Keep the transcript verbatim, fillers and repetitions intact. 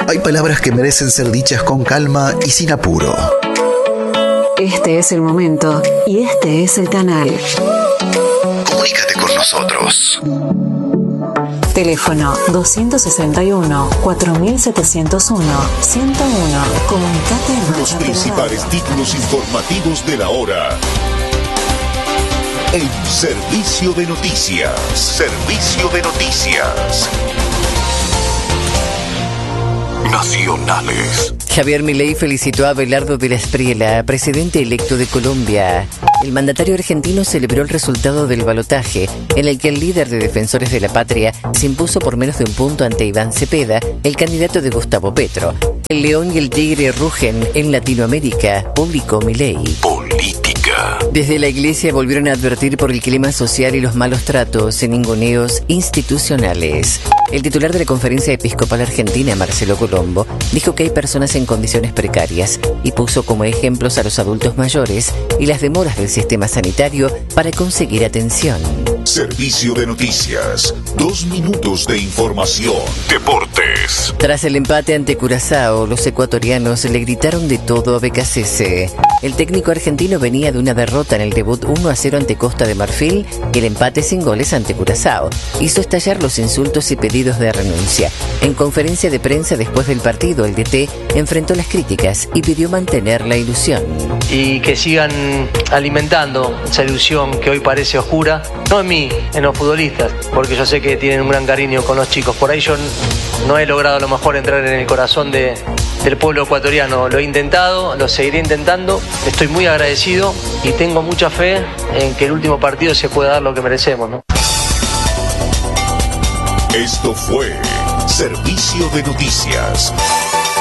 Hay palabras que merecen ser dichas con calma y sin apuro. Este es el momento y este es el canal. Comunícate con nosotros. Teléfono dos sesenta y uno, cuatro mil setecientos uno, ciento uno. Comunicate en Los principales títulos informativos de la hora. En Servicio de Noticias. Servicio de Noticias. Nacionales. Javier Milei felicitó a Abelardo de la Espriella, presidente electo de Colombia. El mandatario argentino celebró el resultado del balotaje, en el que el líder de Defensores de la Patria se impuso por menos de un punto ante Iván Cepeda, el candidato de Gustavo Petro. El león y el tigre rugen en Latinoamérica, publicó Milei. Política. Desde la iglesia volvieron a advertir por el clima social y los malos tratos en ninguneos institucionales. El titular de la Conferencia Episcopal Argentina, Marcelo Colombo, dijo que hay personas en condiciones precarias y puso como ejemplos a los adultos mayores y las demoras del sistema sanitario para conseguir atención. Servicio de Noticias. Dos minutos de información. Deportes. Tras el empate ante Curazao, los ecuatorianos le gritaron de todo a Becasese. El técnico argentino venía de una derrota en el debut uno a cero ante Costa de Marfil y el empate sin goles ante Curazao. Hizo estallar los insultos y pedidos de renuncia. En conferencia de prensa después del partido, el D T enfrentó las críticas y pidió mantener la ilusión. Y que sigan alimentando esa ilusión que hoy parece oscura, no en mí, en los futbolistas, porque yo sé que tienen un gran cariño con los chicos. Por ahí yo no he logrado a lo mejor entrar en el corazón de, del pueblo ecuatoriano. Lo he intentado, lo seguiré intentando, estoy muy agradecido y tengo mucha fe en que el último partido se pueda dar lo que merecemos, ¿no? Esto fue Servicio de Noticias.